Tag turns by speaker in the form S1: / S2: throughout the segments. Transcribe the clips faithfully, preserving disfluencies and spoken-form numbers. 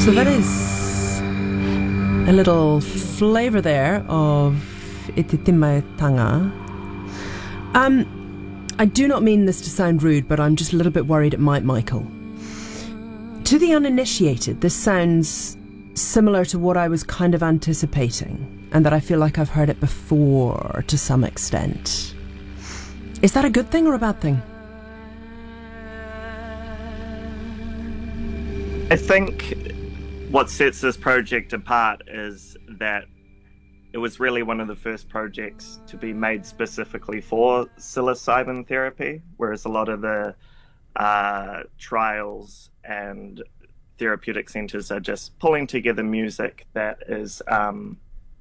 S1: So that is a little flavour there of Ititimaetanga. Um, I do not mean this to sound rude, but I'm just a little bit worried it might, Michael. To the uninitiated, this sounds similar to what I was kind of anticipating, and that I feel like I've heard it before to some extent. Is that a good thing or a bad thing?
S2: I think what sets this project apart is that it was really one of the first projects to be made specifically for psilocybin therapy, whereas a lot of the uh, trials and therapeutic centres are just pulling together music that is, um,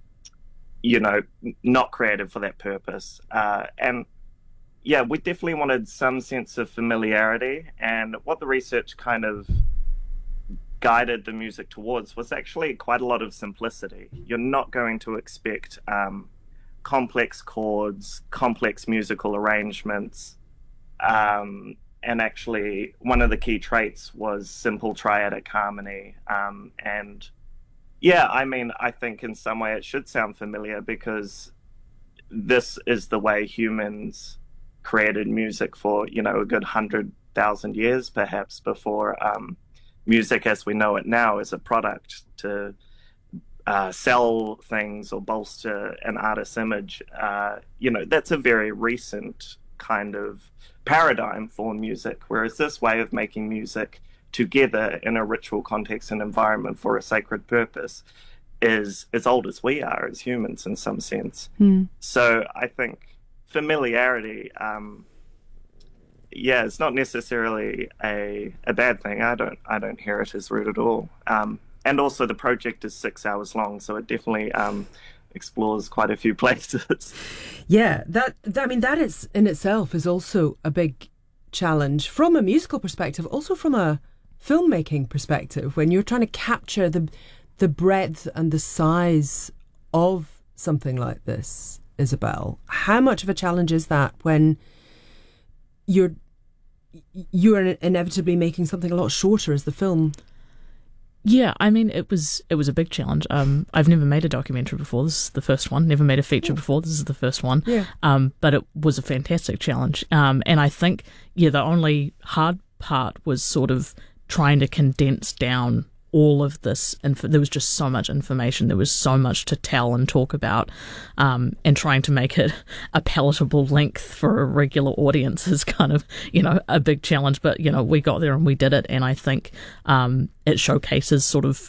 S2: you know, not created for that purpose. Uh, and yeah, we definitely wanted some sense of familiarity, and what the research kind of guided the music towards was actually quite a lot of simplicity. You're not going to expect um, complex chords, complex musical arrangements, um, and actually one of the key traits was simple triadic harmony. Um, and yeah, I mean, I think in some way it should sound familiar because this is the way humans created music for, you know, a good hundred thousand years perhaps before um, music as we know it now is a product to uh, sell things or bolster an artist's image. Uh, you know, that's a very recent kind of paradigm for music, whereas this way of making music together in a ritual context and environment for a sacred purpose is as old as we are as humans in some sense. Mm. So I think familiarity, um, yeah, it's not necessarily a a bad thing. I don't I don't hear it as rude at all. Um, and also the project is six hours long, so it definitely um, explores quite a few places.
S1: Yeah, that, that I mean that is in itself is also a big challenge from a musical perspective, also from a filmmaking perspective, when you're trying to capture the the breadth and the size of something like this, Isabel. How much of a challenge is that when you're you're inevitably making something a lot shorter as the film?
S3: Yeah, I mean, it was it was a big challenge. Um, I've never made a documentary before. This is the first one. Never made a feature yeah. before. This is the first one.
S1: Yeah.
S3: Um, but it was a fantastic challenge. Um, and I think, yeah, the only hard part was sort of trying to condense down all of this. And there was just so much information. There was so much to tell and talk about. Um, and trying to make it a palatable length for a regular audience is kind of, you know, a big challenge. But, you know, we got there and we did it. And I think um, it showcases sort of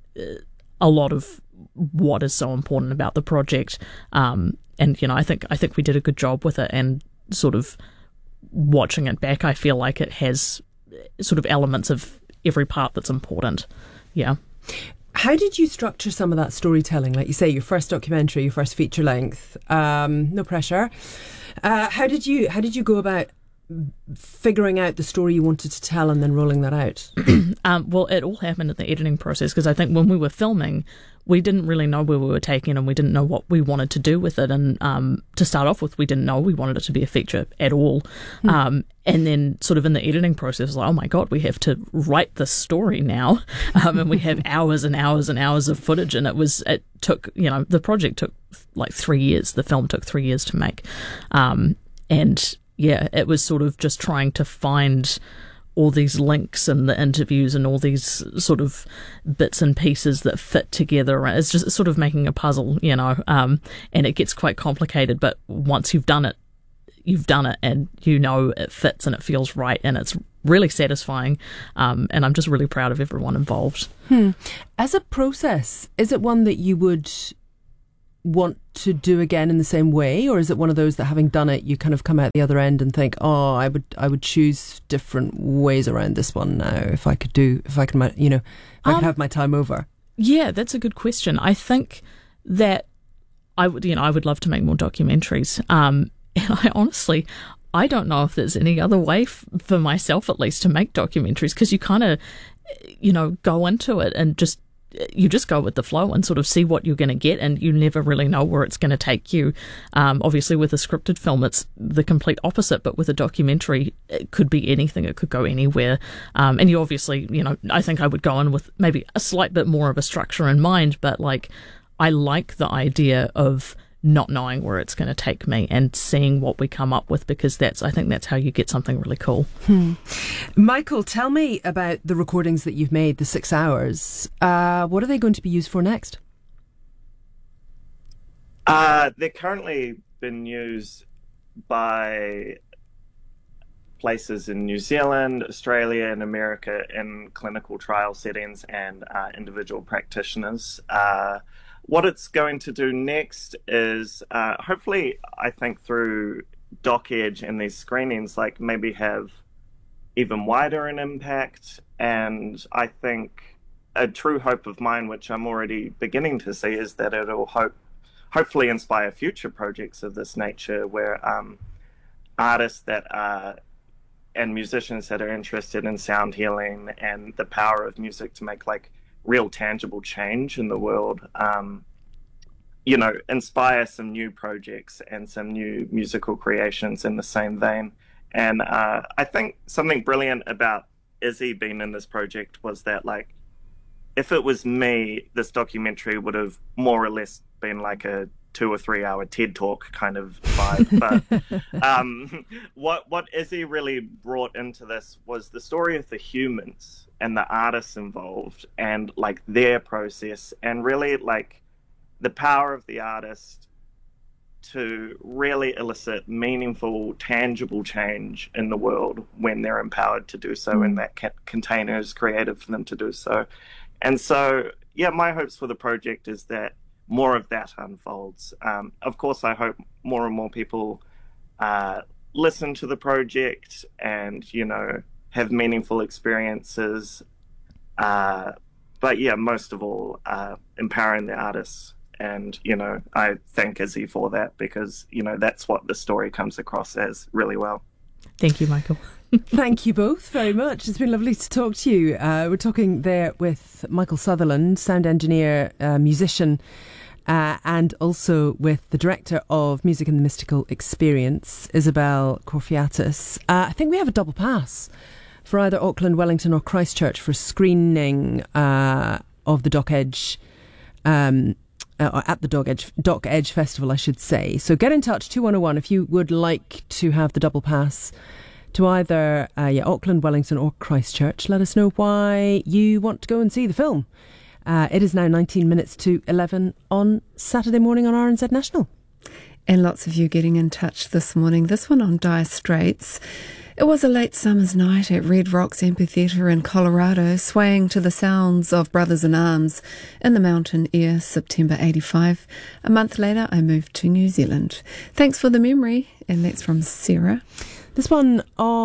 S3: a lot of what is so important about the project. Um, and, you know, I think I think we did a good job with it. And sort of watching it back, I feel like it has sort of elements of every part that's important. Yeah.
S1: How did you structure some of that storytelling? Like you say, your first documentary, your first feature length, um, no pressure. Uh, how did you how did you go about figuring out the story you wanted to tell and then rolling that out?
S3: um, well, it all happened in the editing process, because I think when we were filming, we didn't really know where we were taking, and we didn't know what we wanted to do with it. And um, to start off with, we didn't know we wanted it to be a feature at all. Mm. Um, and then sort of in the editing process, like, oh my God, we have to write this story now. Um, and we have hours and hours and hours of footage. And it was, it took, you know, the project took like three years. The film took three years to make. Um, and yeah, it was sort of just trying to find all these links and the interviews and all these sort of bits and pieces that fit together. It's just sort of making a puzzle, you know, um, and it gets quite complicated. But once you've done it, you've done it, and you know it fits and it feels right, and it's really satisfying. Um, and I'm just really proud of everyone involved.
S1: Hmm. As a process, is it one that you would want to do again in the same way, or is it one of those that, having done it, you kind of come out the other end and think, oh, I would I would choose different ways around this one now if I could do if I could you know if I could um, have my time over?
S3: Yeah, that's a good question. I think that I would you know I would love to make more documentaries, um, and I honestly I don't know if there's any other way f- for myself at least to make documentaries, because you kind of you know go into it and just you just go with the flow and sort of see what you're going to get, and you never really know where it's going to take you. Um, obviously, with a scripted film, it's the complete opposite, but with a documentary, it could be anything. It could go anywhere. Um, and you obviously, you know, I think I would go in with maybe a slight bit more of a structure in mind, but like, I like the idea of not knowing where it's going to take me and seeing what we come up with, because that's, I think that's how you get something really cool.
S1: Hmm. Michael, tell me about the recordings that you've made, the six hours. Uh, what are they going to be used for next?
S2: Uh, they're currently been used by places in New Zealand, Australia, and America in clinical trial settings and uh, individual practitioners. Uh, What it's going to do next is uh, hopefully, I think through DocEdge and these screenings, like maybe have even wider an impact. And I think a true hope of mine, which I'm already beginning to see, is that it'll hope, hopefully inspire future projects of this nature where um, artists that are and musicians that are interested in sound healing and the power of music to make like real tangible change in the world, um, you know, inspire some new projects and some new musical creations in the same vein. And uh, I think something brilliant about Izzy being in this project was that, like, if it was me, this documentary would have more or less been like a two or three hour TED Talk kind of vibe. But um, what what Izzy really brought into this was the story of the humans and the artists involved and like their process, and really like the power of the artist to really elicit meaningful, tangible change in the world when they're empowered to do so, mm. and that ca- container is created for them to do so. And so, yeah, my hopes for the project is that more of that unfolds. Um, of course, I hope more and more people uh, listen to the project and, you know, have meaningful experiences. Uh, but yeah, most of all, uh, empowering the artists. And, you know, I thank Izzy for that, because, you know, that's what the story comes across as really well.
S3: Thank you, Michael.
S1: Thank you both very much. It's been lovely to talk to you. Uh, we're talking there with Michael Sutherland, sound engineer, uh, musician, uh, and also with the director of Music and the Mystical Experience, Isabel Corfiatis. Uh, I think we have a double pass for either Auckland, Wellington or Christchurch for screening uh, of the DocEdge um Uh, at the DocEdge, DocEdge Festival, I should say. So get in touch, two one oh one, if you would like to have the double pass to either uh, yeah, Auckland, Wellington or Christchurch. Let us know why you want to go and see the film. Uh, it is now nineteen minutes to eleven on Saturday morning on R N Z National.
S4: And lots of you getting in touch this morning. This one on Dire Straits. It was a late summer's night at Red Rocks Amphitheatre in Colorado, swaying to the sounds of Brothers in Arms in the mountain air, September eighty-five. A month later, I moved to New Zealand. Thanks for the memory, and that's from Sarah.
S1: This one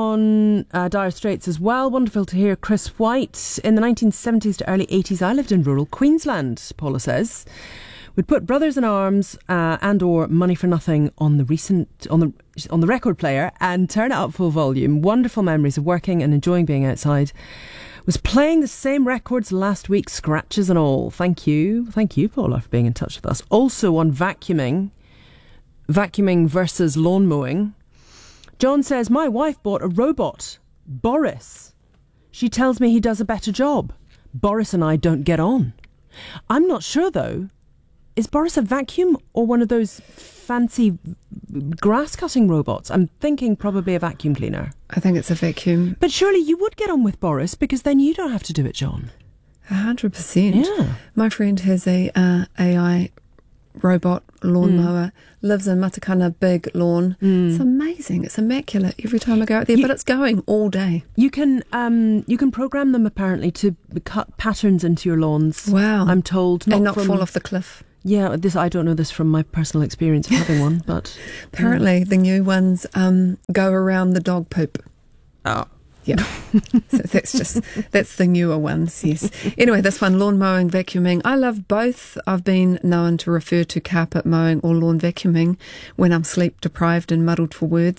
S1: on uh, Dire Straits as well. Wonderful to hear Chris White. In the nineteen seventies to early eighties, I lived in rural Queensland, Paula says. We'd put Brothers in Arms uh, and or Money for Nothing on the recent on the on the record player and turn it up full volume. Wonderful memories of working and enjoying being outside. Was playing the same records last week, scratches and all. Thank you. Thank you, Paula, for being in touch with us. Also on vacuuming, vacuuming versus lawn mowing. John says, my wife bought a robot, Boris. She tells me he does a better job. Boris and I don't get on. I'm not sure, though. Is Boris a vacuum or one of those fancy grass-cutting robots? I'm thinking probably a vacuum cleaner.
S4: I think it's a vacuum.
S1: But surely you would get on with Boris, because then you don't have to do it, John.
S4: A hundred percent.
S1: Yeah.
S4: My friend has a uh, A I robot lawnmower, mm. lives in Matakana, big lawn. Mm. It's amazing. It's immaculate every time I go out there, you, but it's going all day.
S1: You can um, you can program them apparently to cut patterns into your lawns.
S4: Wow.
S1: I'm told. Not
S4: and not
S1: from,
S4: fall off the cliff.
S1: Yeah, this I don't know this from my personal experience of having one, but
S4: apparently the new ones um, go around the dog poop.
S1: Oh.
S4: Yeah, so that's just, that's the newer ones, yes. Anyway, this one, lawn mowing, vacuuming. I love both. I've been known to refer to carpet mowing or lawn vacuuming when I'm sleep deprived and muddled for words.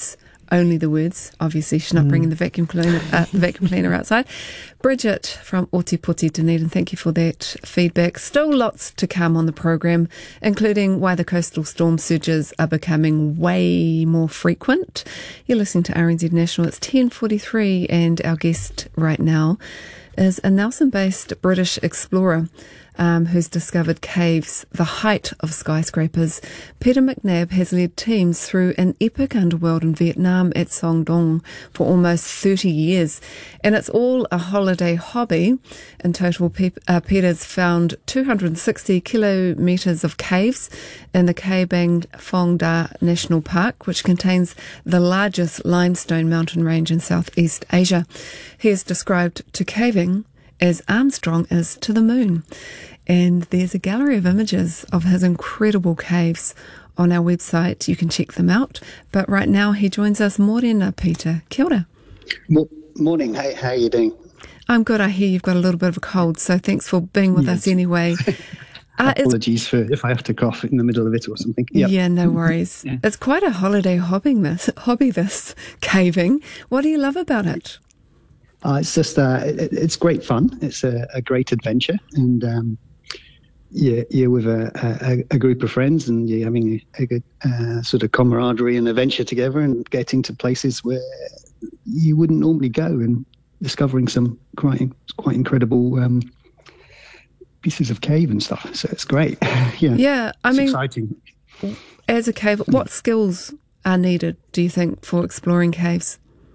S4: only the words. Obviously, she's not mm. bringing the vacuum cleaner, uh, the vacuum cleaner outside. Bridget from Otipoti, Dunedin, thank you for that feedback. Still lots to come on the program, including why the coastal storm surges are becoming way more frequent. You're listening to R N Z National. It's ten forty-three, and our guest right now is a Nelson-based British explorer um, who's discovered caves the height of skyscrapers. Peter McNab has led teams through an epic underworld in Vietnam at Son Doong for almost thirty years, and it's all a holiday hobby. In total, Pe- uh, Peter's found two hundred sixty kilometres of caves in the Khe Bang Phong Da National Park, which contains the largest limestone mountain range in Southeast Asia. He is described to caving as Armstrong is to the moon. And there's a gallery of images of his incredible caves on our website. You can check them out. But right now he joins us. Morena, Peter. Kia ora.
S5: Morning. Hey, how are you doing?
S4: I'm good. I hear you've got a little bit of a cold, so thanks for being with yes. us anyway.
S5: Uh, Apologies for if I have to cough in the middle of it or something. Yep.
S4: Yeah, no worries. yeah. It's quite a holiday hobby this, hobby, this caving. What do you love about it?
S5: Uh, it's just, uh, it, it's great fun. It's a, a great adventure. And um, you're, you're with a, a, a group of friends and you're having a, a good uh, sort of camaraderie and adventure together and getting to places where you wouldn't normally go and discovering some quite, quite incredible um, pieces of cave and stuff. So it's great. yeah,
S4: yeah, I
S5: it's
S4: mean,
S5: exciting.
S4: As a cave, what skills are needed, do you think, for exploring caves?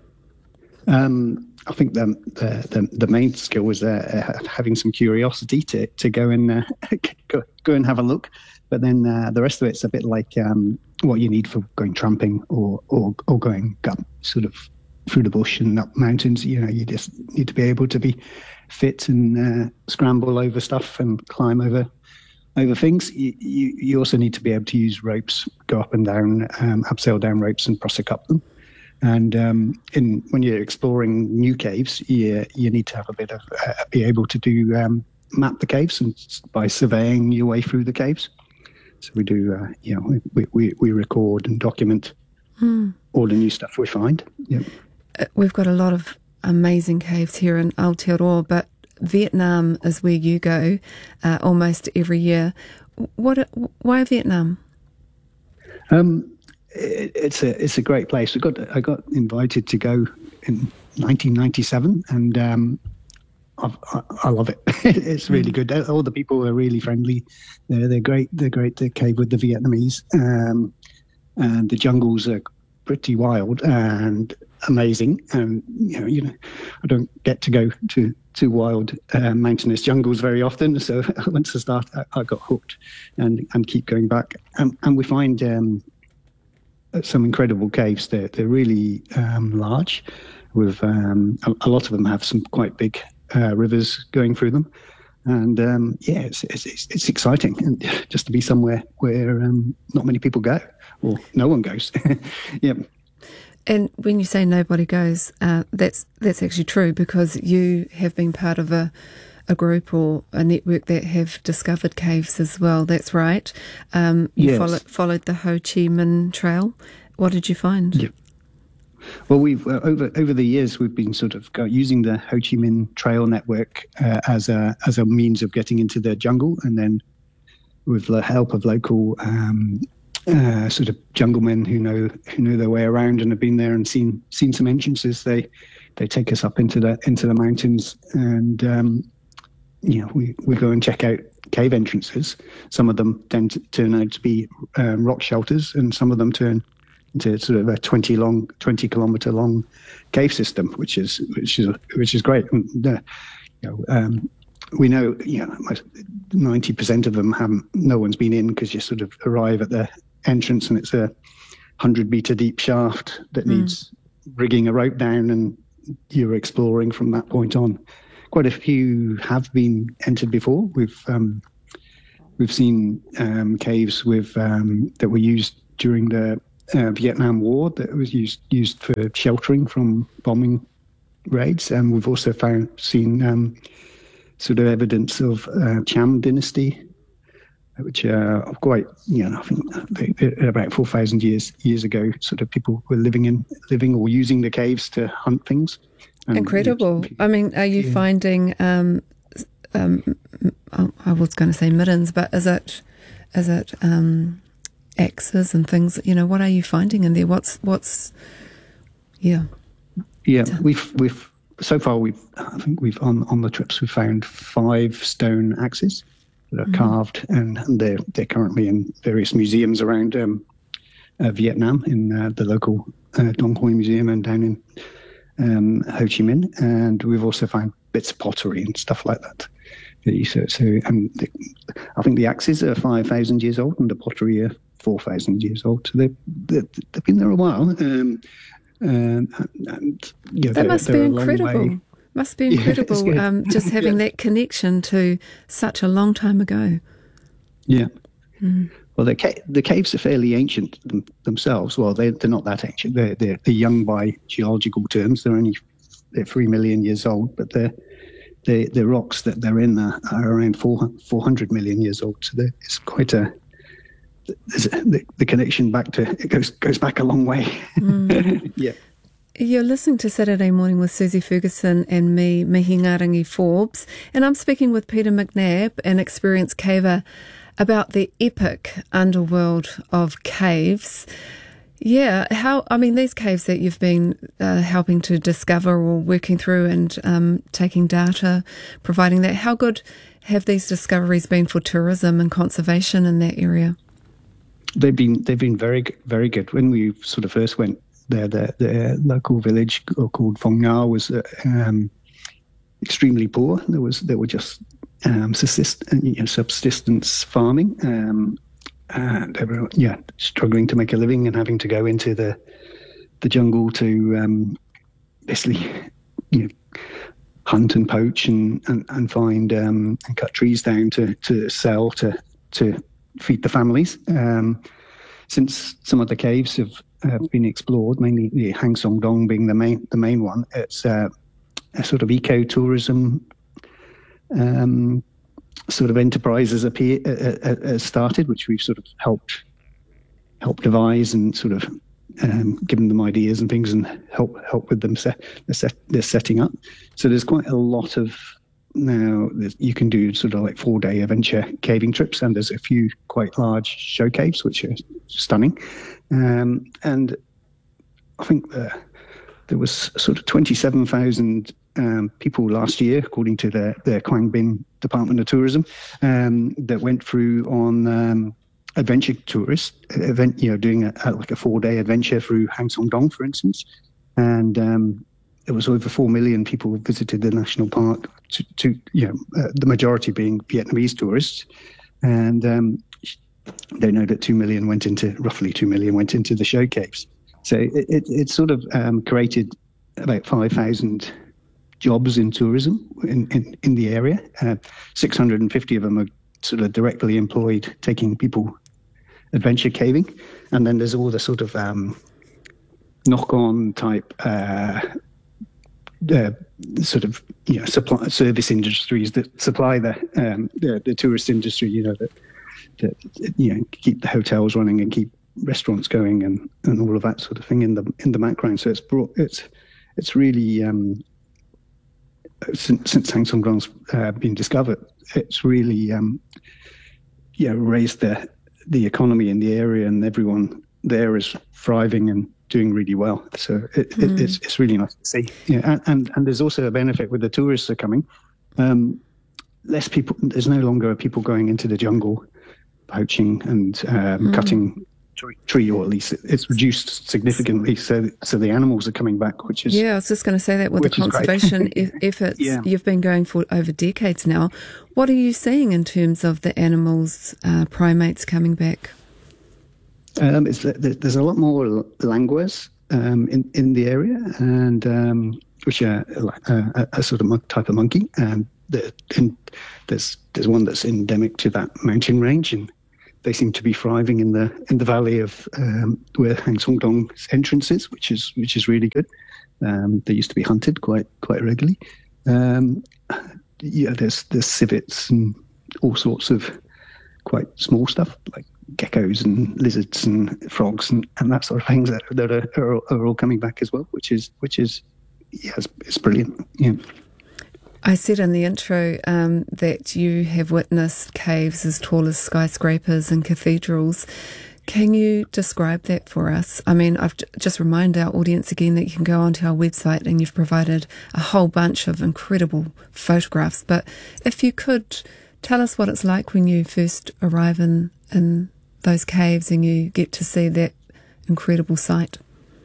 S5: Um, I think the, the the the main skill was uh, having some curiosity to to go and uh, go, go and have a look. But then uh, the rest of it's a bit like um, what you need for going tramping or or, or going up sort of through the bush and up mountains. You know, you just need to be able to be fit and uh, scramble over stuff and climb over over things. You, you you also need to be able to use ropes, go up and down, um, abseil down ropes and prosec up them. And um, in when you're exploring new caves, you you need to have a bit of uh, be able to do um, map the caves and by surveying your way through the caves. So we do, uh, you know, we, we we record and document hmm. all the new stuff we find. Yep.
S4: We've got a lot of amazing caves here in Aotearoa, but Vietnam is where you go uh, almost every year. What? Why Vietnam?
S5: Um. It, it's a it's a great place. I got I got invited to go in nineteen ninety-seven, and um, I, I, I love it. It's really good. All the people are really friendly. They're they're great. They're great to cave with the Vietnamese, um, and the jungles are pretty wild and amazing. And you know, you know, I don't get to go to to wild uh, mountainous jungles very often. So once I start, I, I got hooked, and and keep going back. And and we find. Um, some incredible caves. They're, they're really um, large. With um, a, a lot of them have some quite big uh, rivers going through them, and um, yeah, it's, it's it's exciting, and just to be somewhere where um, not many people go, or no one goes. yeah.
S4: And when you say nobody goes, uh, that's that's actually true, because you have been part of a a group or a network that have discovered caves as well. That's right. Um, you
S5: yes.
S4: follow, followed the Ho Chi Minh Trail. What did you find?
S5: Yeah. Well, we've uh, over over the years we've been sort of go, using the Ho Chi Minh Trail network uh, as a as a means of getting into the jungle, and then with the help of local um, uh, sort of junglemen who know who know their way around and have been there and seen seen some entrances, they they take us up into the into the mountains and. Um, You know, we, we go and check out cave entrances. Some of them tend to turn out to be um, rock shelters, and some of them turn into sort of a twenty long, twenty kilometer long cave system, which is which is which is great. And, uh, you know, um, we know, you know, ninety percent of them haven't. No one's been in, because you sort of arrive at the entrance and it's a hundred meter deep shaft that mm. needs rigging a rope down, and you're exploring from that point on. Quite a few have been entered before. We've um, we've seen um, caves with um, that were used during the uh, Vietnam War, that was used used for sheltering from bombing raids, and we've also found seen um, sort of evidence of uh, Cham dynasty which are quite, you know, I think they, they're about four thousand years years ago, sort of people were living in, living or using the caves to hunt things.
S4: And, Incredible. You know, I mean, are you yeah. finding, um, um, I was going to say middens, but is it, is it um, axes and things? You know, what are you finding in there? What's, what's, yeah.
S5: Yeah, we've, we've, so far we've, I think we've, on, on the trips, we've found five stone axes that are mm-hmm. carved, and, and they're they're currently in various museums around um, uh, Vietnam, in uh, the local uh, Dong Hoi Museum and down in um, Ho Chi Minh. And we've also found bits of pottery and stuff like that. So, so and the, I think the axes are five thousand years old, and the pottery are four thousand years old. So they've, they've, they've been there a while. Um, and, and yeah,
S4: that must be incredible. Must be incredible, yeah, um, just having yeah. that connection to such a long time ago.
S5: Yeah. Mm. Well, the, ca- the caves are fairly ancient them- themselves. Well, they, they're not that ancient. They're, they're, they're young by geological terms. They're only they're three million years old, but they're, they the rocks that they're in are, are around four, four hundred million years old. So it's quite a, there's a the, the connection back to, it goes, goes back a long way. Mm. yeah.
S4: You're listening to Saturday Morning with Susie Ferguson and me, Mihingarangi Forbes, and I'm speaking with Peter McNabb, an experienced caver, about the epic underworld of caves. Yeah, how, I mean, these caves that you've been uh, helping to discover or working through and um, taking data, providing that, how good have these discoveries been for tourism and conservation in that area?
S5: They've been, they've been very, very good. When we sort of first went there, the, the local village called Phong Nha was uh, um, extremely poor. There was, there were just um, subsist, you know, subsistence farming. Um, and they were, yeah, struggling to make a living and having to go into the the jungle to um, basically, you know, hunt and poach and and, and find um, and cut trees down to, to sell to to feed the families. Um, since some of the caves have, have been explored, mainly the Hang Song Dong being the main the main one, it's uh, a sort of ecotourism um sort of enterprises appear uh, uh, started, which we've sort of helped help devise and sort of um, given them ideas and things and help help with them set their, set their setting up. So there's quite a lot of now you can do sort of like four day adventure caving trips, and there's a few quite large show caves which are stunning. Um, and I think the, there was sort of twenty-seven thousand um, people last year, according to the, the Quang Binh Department of Tourism, um, that went through on um, adventure tourist event, you know, doing a, a, like a four-day adventure through Hang Song Dong, for instance. And um, it was over four million people who visited the national park, to, to you know, uh, the majority being Vietnamese tourists. And um, they know that two million went into, roughly two million went into the show caves. So it, it, it sort of um, created about five thousand jobs in tourism in, in, in the area. Uh, six hundred fifty of them are sort of directly employed taking people adventure caving. And then there's all the sort of um, knock-on type uh, uh, sort of, you know, supply service industries that supply the, um, the, the tourist industry, you know, that, that, you know, keep the hotels running and keep restaurants going and, and all of that sort of thing in the in the background. So it's brought it's it's really um, since, since Hang Song Dong's uh, been discovered, it's really um, yeah raised the the economy in the area, and everyone there is thriving and doing really well. So it, mm. it, it's it's really nice to see. Yeah, and, and and there's also a benefit with the tourists are coming. Um, less people. There's no longer people going into the jungle, poaching and um, mm. cutting tree, or at least it's reduced significantly, so so the animals are coming back, which is
S4: yeah I was just going to say that with the conservation e- efforts yeah. you've been going for over decades now. What are you seeing in terms of the animals, uh, primates coming back?
S5: Um, it's, there's a lot more languors um, in in the area, and um, which are a, a sort of type of monkey, and the, in, there's there's one that's endemic to that mountain range, and they seem to be thriving in the in the valley of um, where Hang Song Dong's entrance is, which is which is really good. Um, they used to be hunted quite quite regularly. Um, yeah, there's there's civets and all sorts of quite small stuff like geckos and lizards and frogs and, and that sort of things that, that are, are, are all coming back as well, which is which is yeah, it's, it's brilliant. Yeah.
S4: I said in the intro um, that you have witnessed caves as tall as skyscrapers and cathedrals. Can you describe that for us? I mean, I've just remind our audience again that you can go onto our website and you've provided a whole bunch of incredible photographs. But if you could tell us what it's like when you first arrive in, in those caves and you get to see that incredible sight.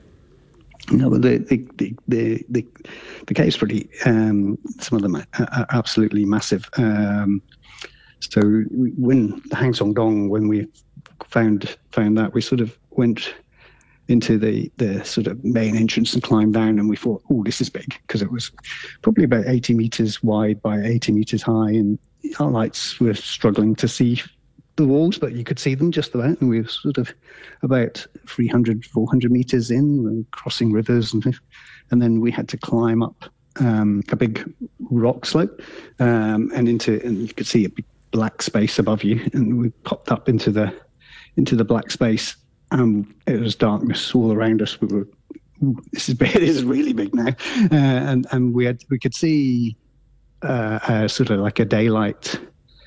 S5: No, but the the the the, the, the cave's pretty. Um, some of them are, are absolutely massive. Um, so when the Hang Song Dong, when we found found that, we sort of went into the the sort of main entrance and climbed down, and we thought, oh, this is big, because it was probably about eighty meters wide by eighty meters high, and our lights were struggling to see the walls, but you could see them just about, and we were sort of about three hundred, four hundred meters in, and crossing rivers, and and then we had to climb up um, a big rock slope um, and into, and you could see a big black space above you, and we popped up into the into the black space, and it was darkness all around us. We were, ooh, this is big, this is really big now, uh, and and we had we could see uh, uh, sort of like a daylight.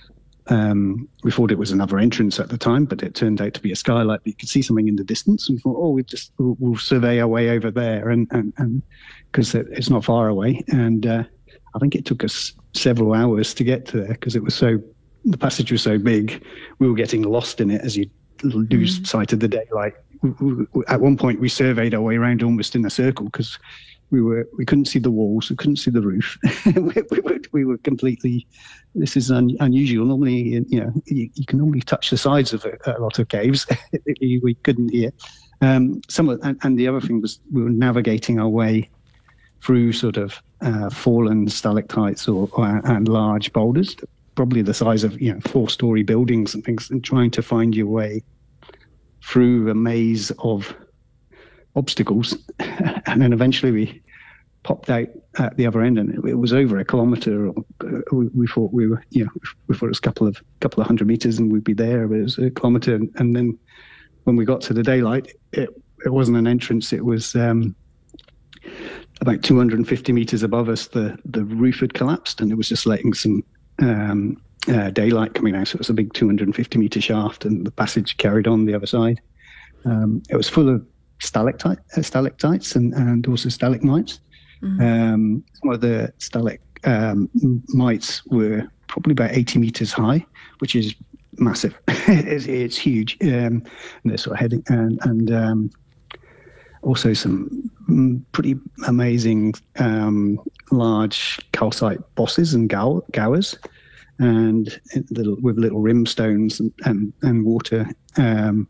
S5: Um, we thought it was another entrance at the time, but it turned out to be a skylight. But you could see something in the distance, and we thought, oh, we just we'll, we'll survey our way over there, and and and because it, it's not far away. And uh, I think it took us several hours to get to there because it was so the passage was so big. We were getting lost in it as you lose mm. sight of the daylight. We, we, at one point, we surveyed our way around almost in a circle because we were we couldn't see the walls, we couldn't see the roof. we, we, were, we were completely. This is un, unusual. Normally, you know, you, you can normally touch the sides of a, a lot of caves. We couldn't here. Um, some of, and, and the other thing was we were navigating our way through sort of uh, fallen stalactites or, or and large boulders, probably the size of you know four-story buildings and things, and trying to find your way through a maze of obstacles. And then eventually we popped out at the other end, and it, it was over a kilometre. Or, uh, we, we thought we were, you know, we thought it was a couple of couple of hundred metres, and we'd be there. But it was a kilometre, and, and then when we got to the daylight, it it wasn't an entrance. It was um, about two hundred fifty metres above us. The the roof had collapsed, and it was just letting some um, uh, daylight coming out. So it was a big two hundred fifty metre shaft, and the passage carried on the other side. Um, it was full of stalactite, uh, stalactites and, and also stalagmites. Mm-hmm. Um, some of the stalagmites were probably about eighty meters high, which is massive. it's, it's huge. Um, and they're sort of heading, and, and um, also some pretty amazing um, large calcite bosses and gow- gowers, and little, with little rimstones and, and, and water um,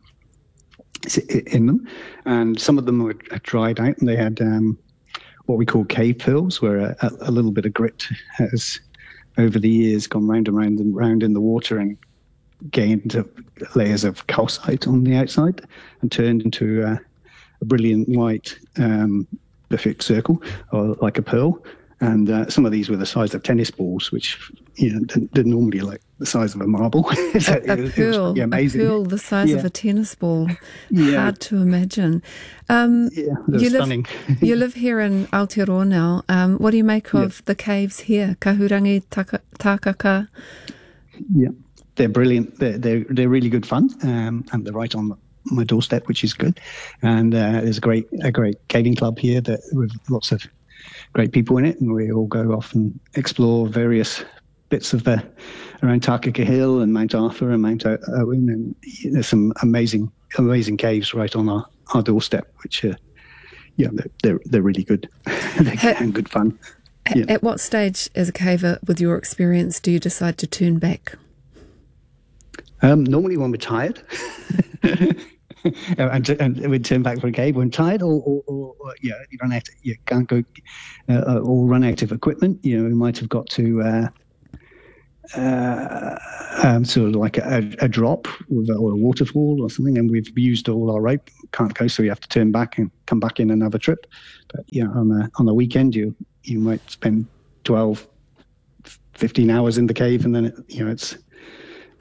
S5: in them. And some of them were dried out, and they had um, what we call cave pearls, where a, a little bit of grit has, over the years, gone round and round and round in the water and gained layers of calcite on the outside and turned into a, a brilliant white um, perfect circle, or like a pearl. And uh, some of these were the size of tennis balls, which you know they're normally like the size of a marble. So
S4: a, a
S5: it,
S4: pearl,
S5: it a
S4: pearl the size
S5: yeah.
S4: of a tennis ball.
S5: Yeah.
S4: Hard to imagine. Um,
S5: yeah,
S4: you
S5: stunning.
S4: Live, you live here in Aotearoa now. Um, what do you make of
S5: yeah.
S4: the caves here, Kahurangi, Taka, Takaka?
S5: Yeah, they're brilliant. They're they're, they're really good fun, um, and they're right on my doorstep, which is good. And uh, there's a great a great caving club here that with lots of great people in it, and we all go off and explore various bits of the around Takaka Hill and Mount Arthur and Mount Owen, and there's some amazing amazing caves right on our, our doorstep, which are yeah they're they're, they're really good and good fun. Yeah.
S4: At what stage as a caver with your experience do you decide to turn back?
S5: Um, normally when we're tired. and, and we'd turn back for a cave when tired, or, or, or, or yeah, you run out. You can't go, uh, or run out of equipment. You know, we might have got to uh, uh, um, sort of like a, a drop with a, or a waterfall or something, and we've used all our rope. Can't go, so you have to turn back and come back in another trip. But yeah, on a on a weekend, you you might spend twelve, fifteen hours in the cave, and then it, you know it's.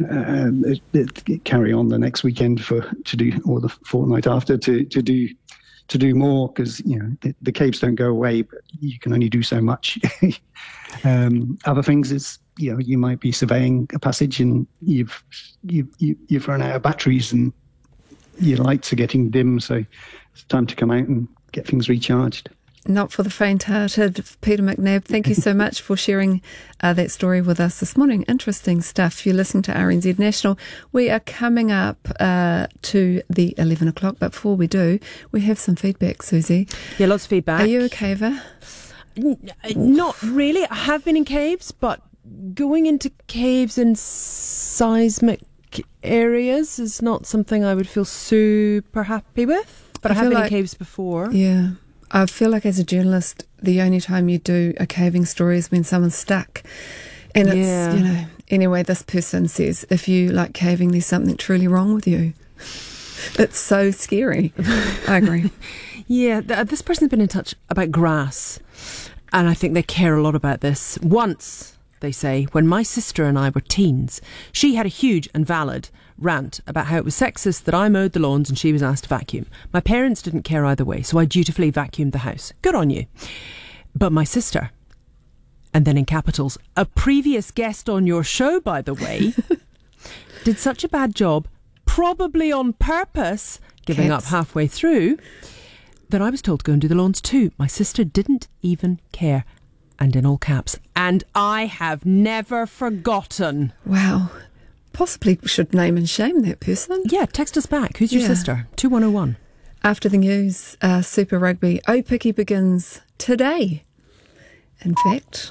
S5: um, it, it carry on the next weekend for to do, or the fortnight after to to do to do more, because you know the, the caves don't go away, but you can only do so much. um, other things is, you know, you might be surveying a passage and you've you, you you've run out of batteries and your lights are getting dim, so it's time to come out and get things recharged.
S4: Not for the faint-hearted. Peter McNabb, thank you so much for sharing uh, that story with us this morning. Interesting stuff. You're listening to R N Z National. We are coming up uh, to the eleven o'clock, but before we do, we have some feedback, Susie.
S1: Yeah, lots of feedback.
S4: Are you a caver?
S1: N- not really. I have been in caves, but going into caves in seismic areas is not something I would feel super happy with. But I, I have been like, in caves before.
S4: Yeah. I feel like as a journalist, the only time you do a caving story is when someone's stuck. And it's, yeah. you know, anyway, this person says, if you like caving, there's something truly wrong with you. It's so scary. I agree.
S1: Yeah, th- this person's been in touch about grass. And I think they care a lot about this. Once, they say, when my sister and I were teens, she had a huge and valid rant about how it was sexist that I mowed the lawns and she was asked to vacuum. My parents didn't care either way, so I dutifully vacuumed the house. Good on you. But my sister, and then in capitals, a previous guest on your show, by the way, did such a bad job, probably on purpose, giving Kids. up halfway through, that I was told to go and do the lawns too. My sister didn't even care, and in all caps. And I have never forgotten.
S4: Wow. Possibly should name and shame that person.
S1: Yeah, text us back. Who's your yeah. sister? two one oh one.
S4: After the news, uh, Super Rugby Aupiki begins today. In fact.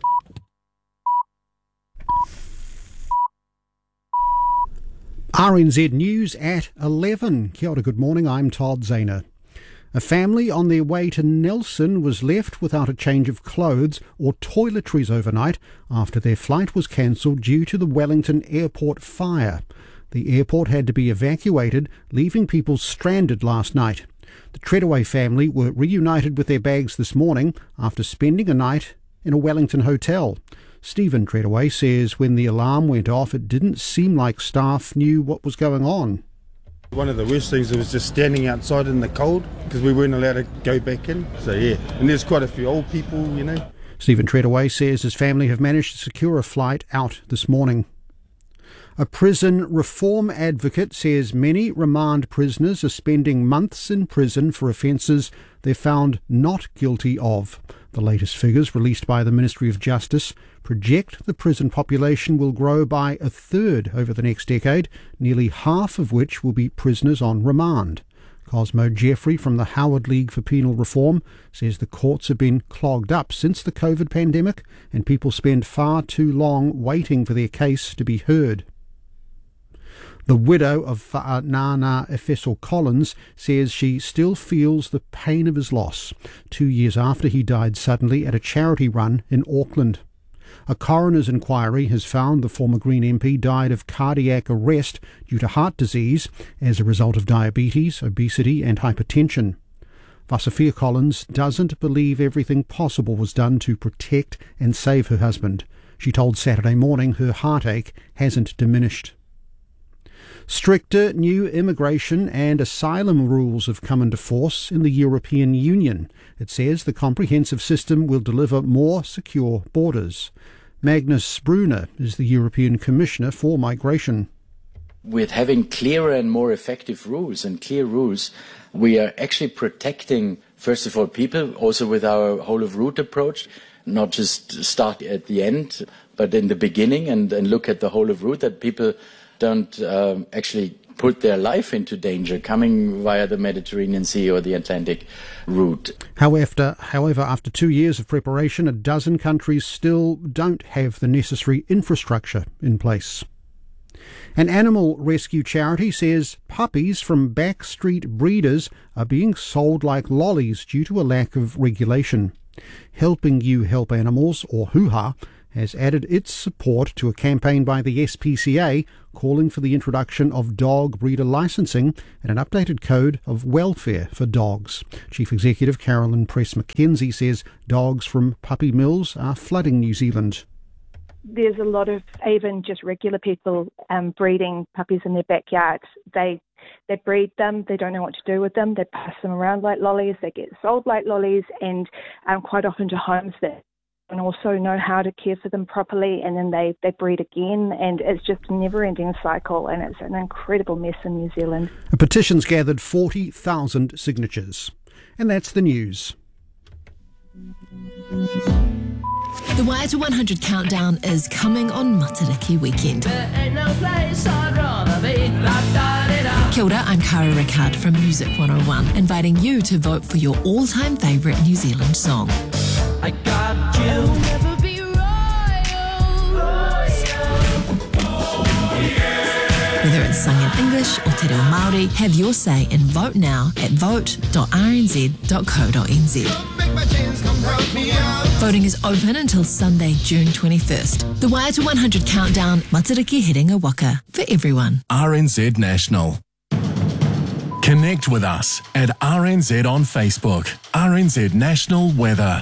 S6: R N Z News at eleven. Kia ora, good morning. I'm Todd Zahner. A family on their way to Nelson was left without a change of clothes or toiletries overnight after their flight was cancelled due to the Wellington Airport fire. The airport had to be evacuated, leaving people stranded last night. The Treadaway family were reunited with their bags this morning after spending a night in a Wellington hotel. Stephen Treadaway says when the alarm went off, it didn't seem like staff knew what was going on.
S7: One of the worst things was just standing outside in the cold because we weren't allowed to go back in. So yeah, and there's quite a few old people, you know.
S6: Stephen Treadaway says his family have managed to secure a flight out this morning. A prison reform advocate says many remand prisoners are spending months in prison for offences they're found not guilty of. The latest figures released by the Ministry of Justice project the prison population will grow by a third over the next decade, nearly half of which will be prisoners on remand. Cosmo Jeffrey from the Howard League for Penal Reform says the courts have been clogged up since the COVID pandemic and people spend far too long waiting for their case to be heard. The widow of Fa'anana Efeso Collins says she still feels the pain of his loss, two years after he died suddenly at a charity run in Auckland. A coroner's inquiry has found the former Green M P died of cardiac arrest due to heart disease as a result of diabetes, obesity and hypertension. Vasafia Collins doesn't believe everything possible was done to protect and save her husband. She told Saturday Morning her heartache hasn't diminished. Stricter new immigration and asylum rules have come into force in the European Union. It says the comprehensive system will deliver more secure borders. Magnus Brunner is the European Commissioner for Migration.
S8: With having clearer and more effective rules and clear rules, we are actually protecting, first of all, people, also with our whole of route approach, not just start at the end, but in the beginning and, and look at the whole of route, that people don't um, actually put their life into danger coming via the Mediterranean Sea or the Atlantic route.
S6: However, however, after two years of preparation, a dozen countries still don't have the necessary infrastructure in place. An animal rescue charity says puppies from backstreet breeders are being sold like lollies due to a lack of regulation. Helping You Help Animals, or HUHA, has added its support to a campaign by the S P C A calling for the introduction of dog breeder licensing and an updated code of welfare for dogs. Chief Executive Carolyn Press-McKenzie says dogs from puppy mills are flooding New Zealand.
S9: there's a lot of even just regular people um, breeding puppies in their backyard. They they breed them, they don't know what to do with them, they pass them around like lollies, they get sold like lollies, and um, quite often to homes that don't also know how to care for them properly, and then they, they breed again, and it's just a never-ending cycle, and it's an incredible mess in New Zealand.
S6: A petition's gathered forty thousand signatures. And that's the news.
S10: The Wire to one hundred countdown is coming on Matariki weekend. Kia ora, I'm Cara Rickard from Music one oh one, inviting you to vote for your all-time favourite New Zealand song. I got you. I'll never be royal. Whether it's sung in English or te reo Māori, have your say and vote now at vote dot r n z dot co dot n z. Voting is open until Sunday, June twenty-first. The Wire to one hundred countdown, Matariki hitting a waka for everyone.
S11: R N Z National. Connect with us at R N Z on Facebook. R N Z National Weather.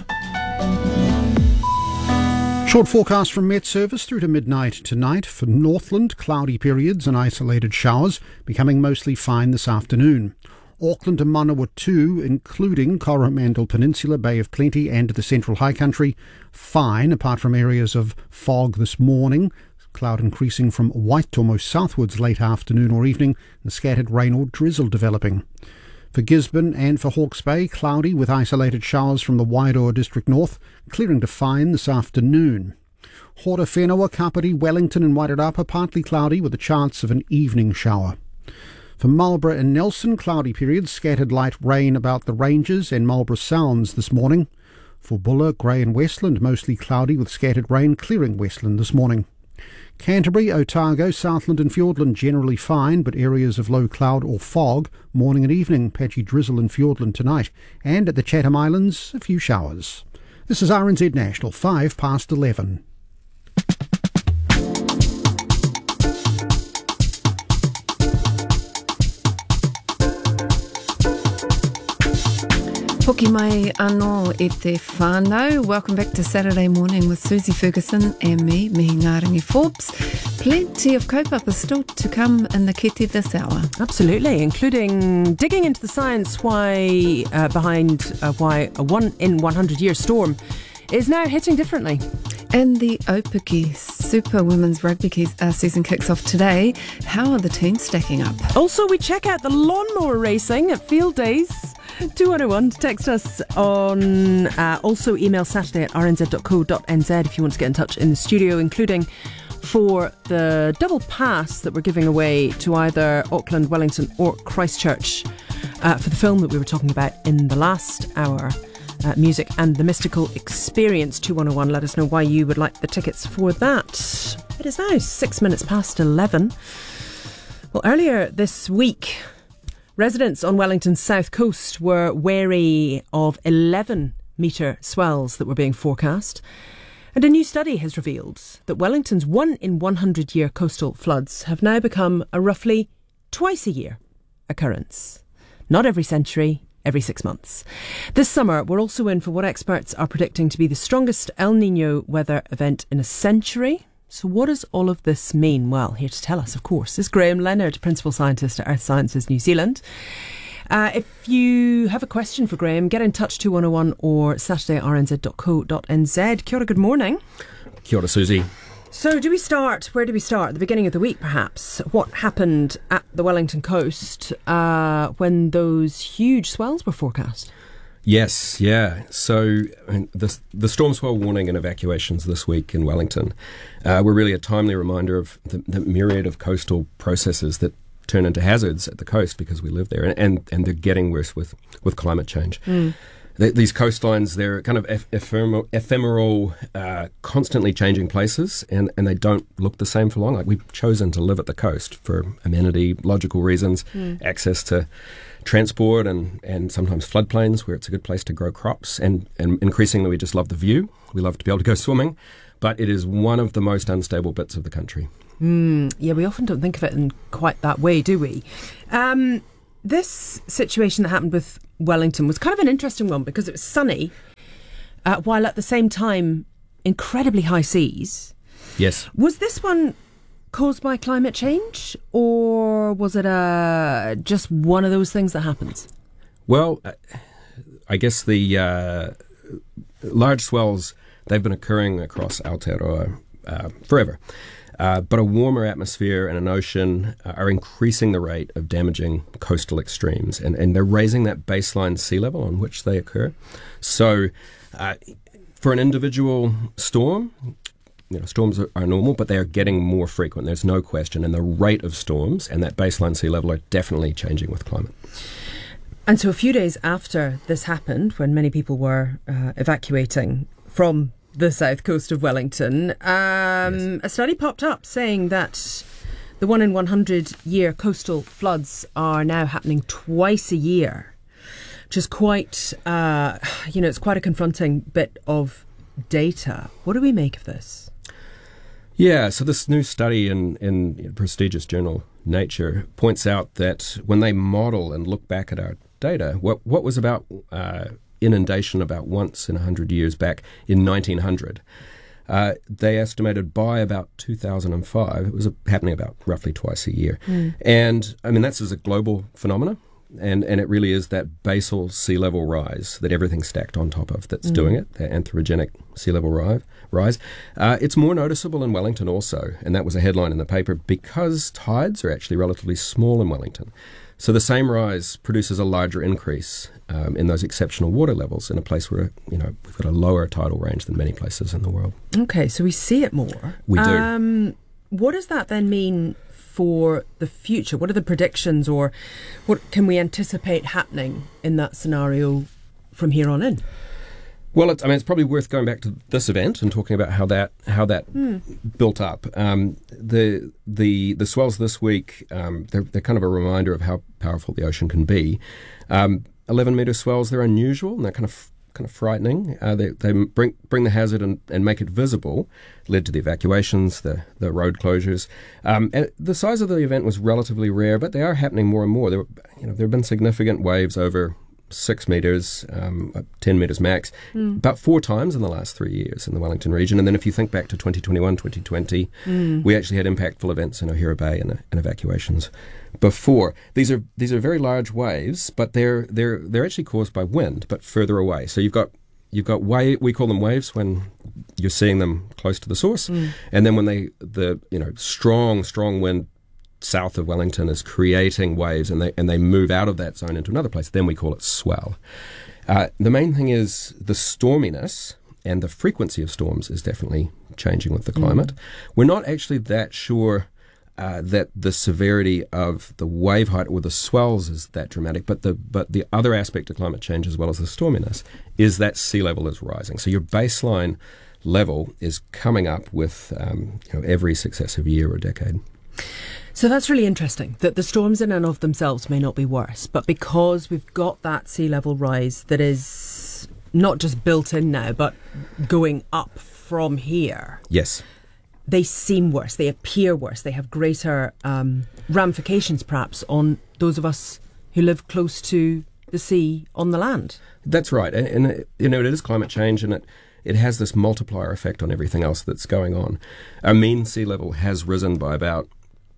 S6: Short forecast from Met Service through to midnight tonight. For Northland, cloudy periods and isolated showers, becoming mostly fine this afternoon. Auckland to Manawatu, including Coromandel Peninsula, Bay of Plenty and the Central High Country, fine apart from areas of fog this morning. Cloud increasing from Waitomo southwards late afternoon or evening, and scattered rain or drizzle developing. For Gisborne and for Hawke's Bay, cloudy with isolated showers from the Wairoa district north, clearing to fine this afternoon. Horowhenua, Kapiti, Wellington and Wairarapa, partly cloudy with a chance of an evening shower. For Marlborough and Nelson, cloudy periods, scattered light rain about the ranges and Marlborough Sounds this morning. For Buller, Grey and Westland, mostly cloudy with scattered rain, clearing Westland this morning. Canterbury, Otago, Southland and Fiordland generally fine, but areas of low cloud or fog, morning and evening, patchy drizzle in Fiordland tonight, and at the Chatham Islands, a few showers. This is R N Z National, five past eleven.
S4: Hoki mai anō e te whānau. Welcome back to Saturday Morning with Susie Ferguson and me, Mihi Ngārangi Forbes. Plenty of kaupapa still to come in the kete this hour.
S1: Absolutely, including digging into the science why uh, behind uh, why a one in one hundred year storm is now hitting differently.
S4: And the Opiki Super Women's Rugby uh, season kicks off today. How are the teams stacking up?
S1: Also, we check out the lawnmower racing at Field Days. two one oh one to text us on, uh, also email saturday at r n z dot co dot n z if you want to get in touch in the studio, including for the double pass that we're giving away to either Auckland, Wellington or Christchurch uh, for the film that we were talking about in the last hour, uh, Music and the Mystical Experience. Two one oh one, let us know why you would like the tickets for that. It is now six minutes past eleven. Well, earlier this week, residents on Wellington's south coast were wary of eleven metre swells that were being forecast. And a new study has revealed that Wellington's one in one hundred year coastal floods have now become a roughly twice a year occurrence. Not every century, every six months. This summer, we're also in for what experts are predicting to be the strongest El Niño weather event in a century. So what does all of this mean? Well, here to tell us, of course, is Graham Leonard, Principal Scientist at Earth Sciences New Zealand. Uh, if you have a question for Graham, get in touch two one oh one or saturday at r n z dot co dot n z. Kia ora, good morning.
S12: Kia ora, Susie.
S1: So do we start, where do we start? At the beginning of the week, perhaps. What happened at the Wellington coast uh, when those huge swells were forecast?
S12: Yes, yeah. So I mean, the, the storm swell warning and evacuations this week in Wellington uh, were really a timely reminder of the, the myriad of coastal processes that turn into hazards at the coast because we live there, and, and, and they're getting worse with, with climate change. Mm. The, these coastlines, they're kind of eph- ephemeral, ephemeral uh, constantly changing places, and, and they don't look the same for long. Like, we've chosen to live at the coast for amenity, logical reasons, mm. access to transport and, and sometimes floodplains where it's a good place to grow crops, and, and increasingly we just love the view. We love to be able to go swimming, but it is one of the most unstable bits of the country.
S1: Mm, yeah, we often don't think of it in quite that way, do we? Um, this situation that happened with Wellington was kind of an interesting one because it was sunny, uh, while at the same time incredibly high seas.
S12: Yes.
S1: Was this one caused by climate change, or was it uh, just one of those things that happens?
S12: Well, I guess the uh, large swells, they've been occurring across Aotearoa uh, forever. Uh, but a warmer atmosphere and an ocean uh, are increasing the rate of damaging coastal extremes, and, and they're raising that baseline sea level on which they occur. So uh, for an individual storm, you know, storms are, are normal, but they are getting more frequent. There's no question. And the rate of storms and that baseline sea level are definitely changing with climate.
S1: And so a few days after this happened, when many people were uh, evacuating from the south coast of Wellington, um, yes. a study popped up saying that the one in one hundred year coastal floods are now happening twice a year, which is quite, uh, you know, it's quite a confronting bit of data. What do we make of this?
S12: Yeah, so this new study in, in prestigious journal Nature points out that when they model and look back at our data, what, what was about uh, inundation about once in one hundred years back in nineteen hundred, uh, they estimated by about two thousand five, it was happening about roughly twice a year. Mm. And, I mean, that's as a global phenomenon. And and it really is that basal sea level rise that everything's stacked on top of that's mm. doing it, that anthropogenic sea level rise. rise. Uh, it's more noticeable in Wellington also, and that was a headline in the paper, because tides are actually relatively small in Wellington. So the same rise produces a larger increase um, in those exceptional water levels in a place where, you know, we've got a lower tidal range than many places in the world.
S1: Okay, so we see it more.
S12: We do.
S1: Um, what does that then mean for the future? What are the predictions, or what can we anticipate happening in that scenario from here on in?
S12: Well, it's, I mean, it's probably worth going back to this event and talking about how that how that mm. built up. Um, the the the swells this week, um, they're, they're kind of a reminder of how powerful the ocean can be. Um, eleven metre swells, they're unusual and they're kind of kind of frightening. Uh, they they bring bring the hazard and, and make it visible. Led to the evacuations, the the road closures. Um, and the size of the event was relatively rare, but they are happening more and more. There, were, you know, there have been significant waves over six metres, um, ten metres max, mm. about four times in the last three years in the Wellington region. And then if you think back to twenty twenty-one, twenty twenty, mm. we actually had impactful events in Ohira Bay and, and evacuations before. These are these are very large waves, but they're they're they're actually caused by wind, but further away. So you've got you've got wave, we call them waves when you're seeing them close to the source, mm. and then when they the you know strong strong wind south of Wellington is creating waves, and they and they move out of that zone into another place, then we call it swell. Uh, the main thing is the storminess and the frequency of storms is definitely changing with the climate. Mm. We're not actually that sure uh, that the severity of the wave height or the swells is that dramatic, but the but the other aspect of climate change, as well as the storminess, is that sea level is rising. So your baseline level is coming up with um, you know, every successive year or decade.
S1: So that's really interesting, that the storms in and of themselves may not be worse, but because we've got that sea level rise that is not just built in now, but going up from here.
S12: Yes.
S1: They seem worse, they appear worse, they have greater um, ramifications perhaps on those of us who live close to the sea on the land.
S12: That's right. And, and you know, it is climate change, and it It has this multiplier effect on everything else that's going on. Our mean sea level has risen by about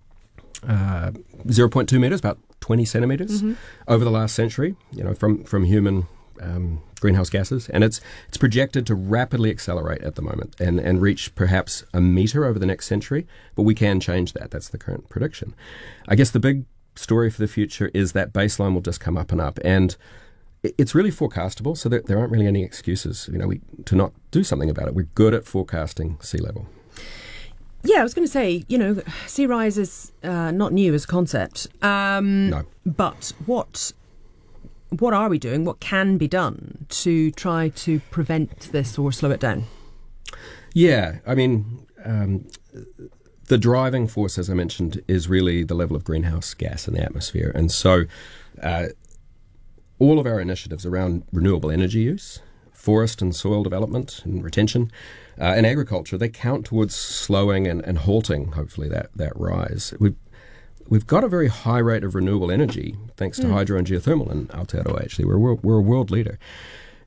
S12: uh, zero point two metres, about twenty centimetres mm-hmm. over the last century, you know, from, from human um, greenhouse gases. And it's it's projected to rapidly accelerate at the moment and, and reach perhaps a metre over the next century. But we can change that. That's the current prediction. I guess the big story for the future is that baseline will just come up and up. And it's really forecastable, so there, there aren't really any excuses, you know, we, to not do something about it. We're good at forecasting sea level.
S1: Yeah, I was going to say, you know, sea rise is uh, not new as a concept. Um,
S12: no.
S1: But what what are we doing? What can be done to try to prevent this or slow it down?
S12: Yeah, I mean, um, the driving force, as I mentioned, is really the level of greenhouse gas in the atmosphere. And so uh, all of our initiatives around renewable energy use, forest and soil development and retention, uh, and agriculture, they count towards slowing and, and halting, hopefully, that, that rise. We've, we've got a very high rate of renewable energy, thanks to mm. hydro and geothermal in Aotearoa, actually. We're, we're, we're a world leader.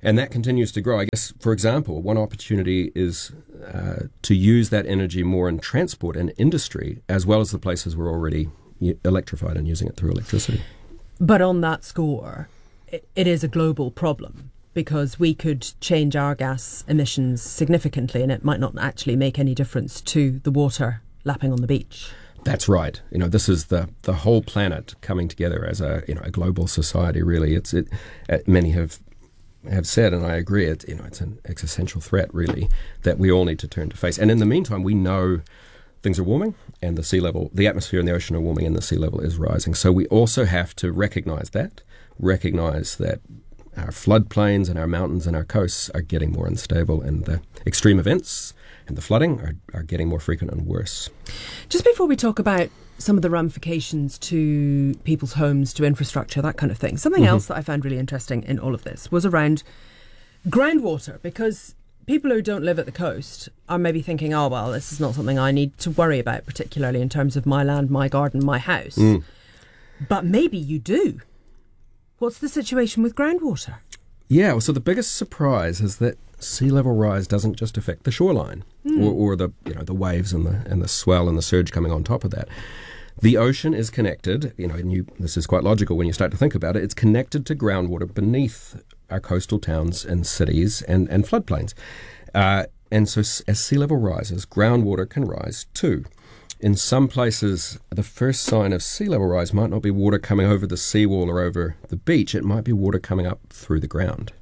S12: And that continues to grow. I guess, for example, one opportunity is uh, to use that energy more in transport and industry, as well as the places we're already electrified and using it through electricity.
S1: But on that score, it, it is a global problem, because we could change our gas emissions significantly and it might not actually make any difference to the water lapping on the beach.
S12: That's right. You know, this is the, the whole planet coming together as a you know a global society. Really, it's it. Uh, many have have said, and I agree. It you know it's an existential threat, really, that we all need to turn to face. And in the meantime, we know things are warming, and the sea level, the atmosphere and the ocean are warming, and the sea level is rising. So we also have to recognise that, recognise that our floodplains and our mountains and our coasts are getting more unstable, and the extreme events and the flooding are, are getting more frequent and worse.
S1: Just before we talk about some of the ramifications to people's homes, to infrastructure, that kind of thing, something mm-hmm. else that I found really interesting in all of this was around groundwater, because people who don't live at the coast are maybe thinking, oh, well, this is not something I need to worry about, particularly in terms of my land, my garden, my house. Mm. But maybe you do. What's the situation with groundwater?
S12: Yeah, well, so the biggest surprise is that sea level rise doesn't just affect the shoreline mm. or, or the you know the waves and the and the swell and the surge coming on top of that. The ocean is connected, you know, and you, this is quite logical when you start to think about it, it's connected to groundwater beneath our coastal towns and cities and, and floodplains. Uh, and so as sea level rises, groundwater can rise too. In some places, the first sign of sea level rise might not be water coming over the seawall or over the beach. It might be water coming up through the ground.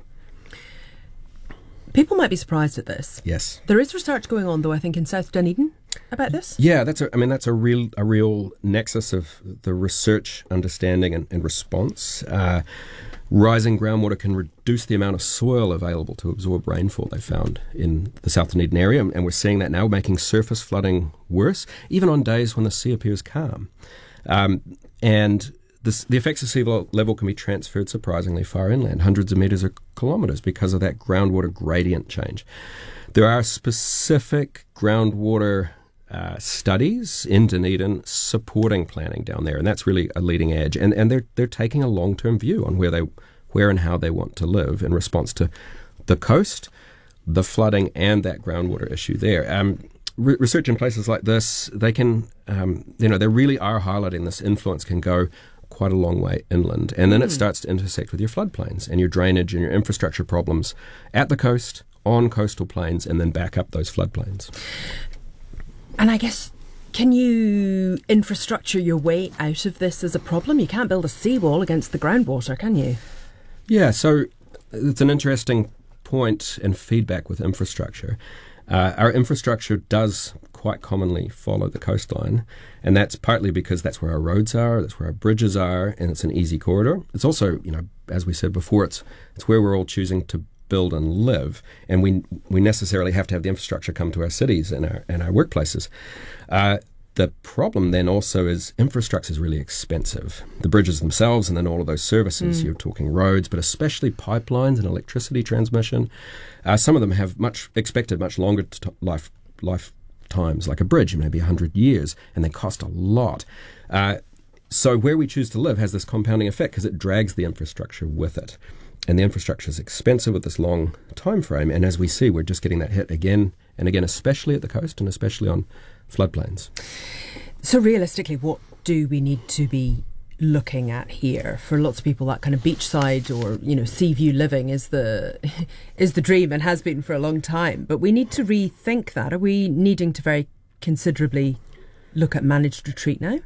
S1: People might be surprised at this.
S12: Yes.
S1: There is research going on, though, I think, in South Dunedin about this.
S12: Yeah, that's a, I mean, that's a real a real nexus of the research, understanding and, and response. Uh, rising groundwater can reduce the amount of soil available to absorb rainfall, they found, in the South Dunedin area. And we're seeing that now, making surface flooding worse, even on days when the sea appears calm. Um, and this, the effects of sea level can be transferred surprisingly far inland, hundreds of metres or kilometres, because of that groundwater gradient change. There are specific groundwater uh, studies in Dunedin supporting planning down there, and that's really a leading edge. And and they're they're taking a long-term view on where they where and how they want to live in response to the coast, the flooding, and that groundwater issue there. Um, re- research in places like this, they can, um, you know, they really are highlighting this influence can go quite a long way inland, and then mm. it starts to intersect with your floodplains and your drainage and your infrastructure problems at the coast, on coastal plains, and then back up those floodplains.
S1: And I guess, can you infrastructure your way out of this as a problem? You can't build a seawall against the groundwater, can you?
S12: Yeah, so it's an interesting point and feedback with infrastructure. Uh, our infrastructure does quite commonly follow the coastline, and that's partly because that's where our roads are, that's where our bridges are, and it's an easy corridor. It's also, you know, as we said before, it's it's where we're all choosing to build and live, and we we necessarily have to have the infrastructure come to our cities and our and our workplaces. Uh, the problem then also is infrastructure is really expensive. The bridges themselves and then all of those services, mm. you're talking roads, but especially pipelines and electricity transmission. Uh, some of them have much expected much longer t- life lifetimes, like a bridge, maybe one hundred years, and they cost a lot. Uh, so where we choose to live has this compounding effect because it drags the infrastructure with it. And the infrastructure is expensive with this long time frame. And as we see, we're just getting that hit again and again, especially at the coast and especially on floodplains.
S1: So realistically, what do we need to be looking at here? For lots of people, that kind of beachside or, you know, sea view living is the is the dream and has been for a long time. But we need to rethink that. Are we needing to very considerably look at managed retreat now?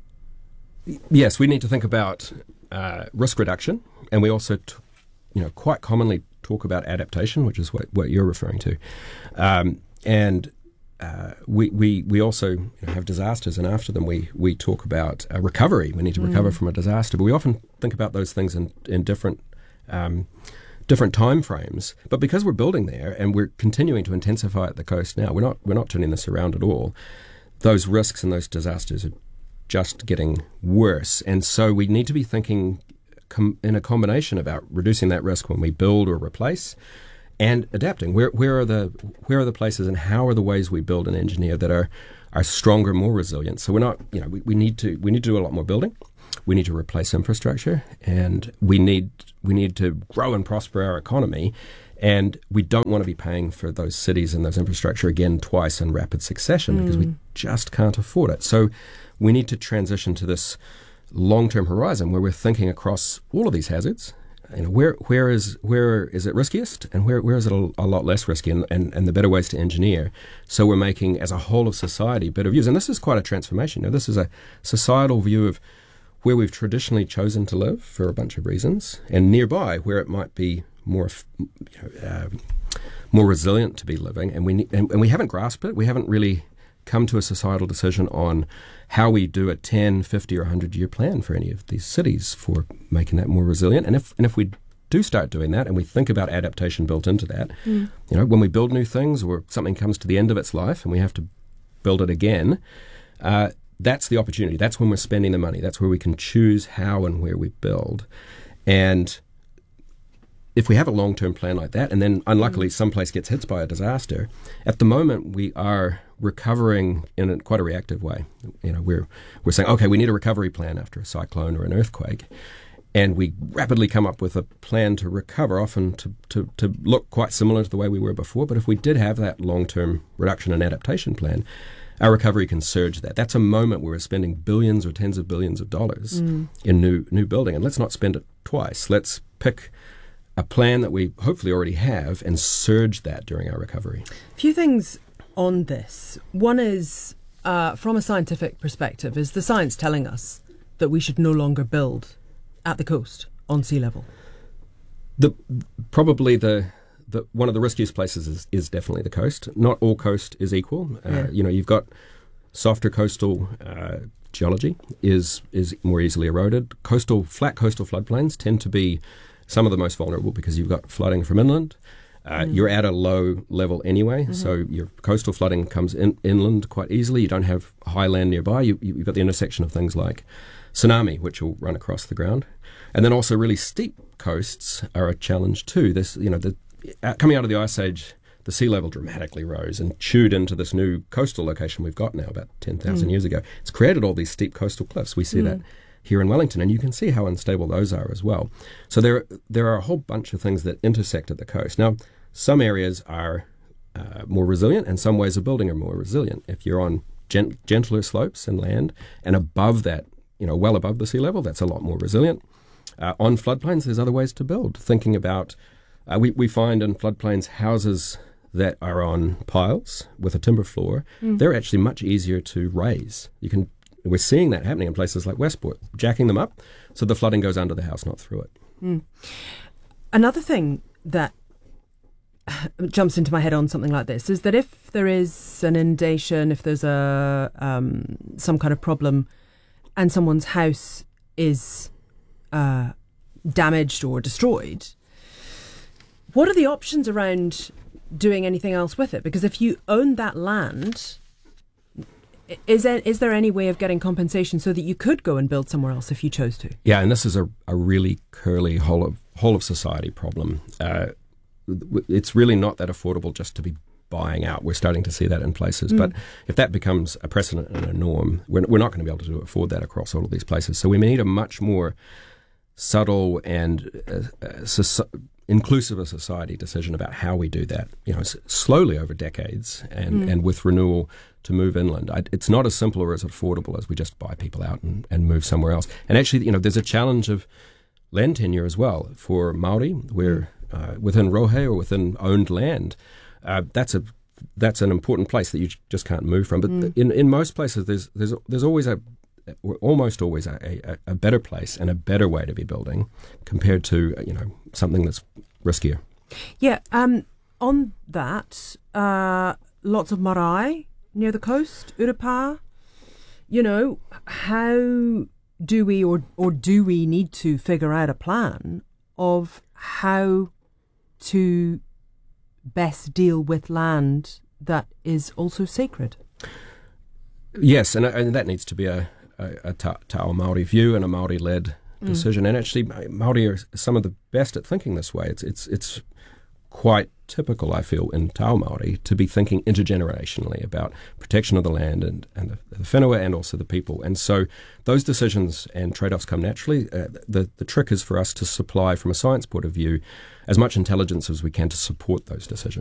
S12: Yes, we need to think about uh, risk reduction, and we also t- you know, quite commonly talk about adaptation, which is what, what you're referring to. Um, and uh, we, we we also you know, have disasters, and after them we, we talk about uh, recovery. We need to recover mm. from a disaster. But we often think about those things in, in different um, different time frames. But because we're building there and we're continuing to intensify at the coast now, we're not we're not turning this around at all. Those risks and those disasters are just getting worse. And so we need to be thinking Com- in a combination about reducing that risk when we build or replace, and adapting. Where where are the where are the places and how are the ways we build and engineer that are are stronger, more resilient? So we're not, you know, we, we need to we need to do a lot more building. we need to replace infrastructure, and we need we need to grow and prosper our economy. And we don't want to be paying for those cities and those infrastructure again twice in rapid succession mm. because we just can't afford it. So we need to transition to this long-term horizon where we're thinking across all of these hazards. You know, where where is where is it riskiest, and where where is it a, a lot less risky, and, and, and the better ways to engineer. So we're making, as a whole of society, better views. And this is quite a transformation. You know, this is a societal view of where we've traditionally chosen to live for a bunch of reasons, and nearby where it might be more you know, uh, more resilient to be living. And we and, and we haven't grasped it. We haven't really come to a societal decision on how we do a ten, fifty or one hundred year plan for any of these cities for making that more resilient. And if and if we do start doing that and we think about adaptation built into that, mm. you know, when we build new things or something comes to the end of its life and we have to build it again, uh, that's the opportunity. That's when we're spending the money. That's where we can choose how and where we build. And if we have a long-term plan like that, and then unluckily mm. some place gets hit by a disaster, at the moment we are recovering in a, quite a reactive way. You know, we're we're saying, okay, we need a recovery plan after a cyclone or an earthquake, and we rapidly come up with a plan to recover, often to, to, to look quite similar to the way we were before. But if we did have that long-term reduction and adaptation plan, our recovery can surge that. That's a moment where we're spending billions or tens of billions of dollars mm. in new new building, and let's not spend it twice. Let's pick a plan that we hopefully already have and surge that during our recovery.
S1: A few things on this. One is, uh, from a scientific perspective, is the science telling us that we should no longer build at the coast on sea level?
S12: The probably the, the one of the riskiest places is, is definitely the coast. Not all coast is equal. Uh, yeah. You know, you've got softer coastal uh, geology is is more easily eroded. Coastal flat coastal floodplains tend to be some of the most vulnerable because you've got flooding from inland. Uh, mm. You're at a low level anyway, mm-hmm. so your coastal flooding comes in, inland quite easily. You don't have high land nearby. You, you've got the intersection of things like tsunami, which will run across the ground. And then also really steep coasts are a challenge too. This, you know, the, uh, coming out of the Ice Age, the sea level dramatically rose and chewed into this new coastal location we've got now about ten thousand mm. years ago. It's created all these steep coastal cliffs. We see mm. that here in Wellington, and you can see how unstable those are as well. So there, there are a whole bunch of things that intersect at the coast. Now, some areas are uh, more resilient, and some ways of building are more resilient. If you're on gent- gentler slopes and land, and above that, you know, well above the sea level, that's a lot more resilient. Uh, on floodplains, there's other ways to build. Thinking about, uh, we, we find in floodplains houses that are on piles with a timber floor, mm. they're actually much easier to raise. You can We're seeing that happening in places like Westport, jacking them up so the flooding goes under the house, not through it.
S1: Mm. Another thing that jumps into my head on something like this is that if there is an inundation, if there's a um, some kind of problem and someone's house is uh, damaged or destroyed, what are the options around doing anything else with it? Because if you own that land, Is there, is there any way of getting compensation so that you could go and build somewhere else if you chose to?
S12: Yeah, and this is a, a really curly whole of whole of society problem. Uh, it's really not that affordable just to be buying out. We're starting to see that in places. Mm. But if that becomes a precedent and a norm, we're, we're not going to be able to afford that across all of these places. So we need a much more subtle and uh, uh, so- inclusive a society decision about how we do that, you know, s- slowly over decades and, mm. and with renewal to move inland. I, it's not as simple or as affordable as we just buy people out and, and move somewhere else. And actually, you know, there's a challenge of land tenure as well for Māori, where uh, within rohe or within owned land, uh, that's a that's an important place that you just can't move from. But mm. in, in most places, there's there's there's always a almost always a, a, a better place and a better way to be building compared to, you know, something that's riskier.
S1: Yeah. Um. On that, uh, lots of marae near the coast, Urupā. You know, how do we or or do we need to figure out a plan of how to best deal with land that is also sacred?
S12: Yes, and, and that needs to be a, a, a ta, ta ao Māori view and a Māori-led decision. Mm. And actually, Māori are some of the best at thinking this way. It's it's it's quite typical, I feel, in Te Ao Māori to be thinking intergenerationally about protection of the land and, and the, the whenua and also the people. And so those decisions and trade-offs come naturally. Uh, the, the trick is for us to supply, from a science point of view, as much intelligence as we can to support those decisions.